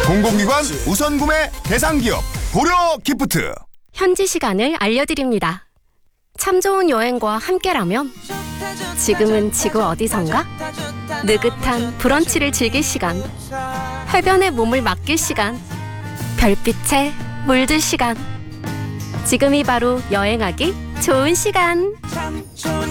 공공기관 우선 구매 대상 기업 고려 기프트. 현지 시간을 알려드립니다. 참 좋은 여행과 함께라면 지금은 지구 어디선가? 느긋한 브런치를 즐길 시간, 해변에 몸을 맡길 시간, 별빛에 물들 시간. 지금이 바로 여행하기 좋은 시간.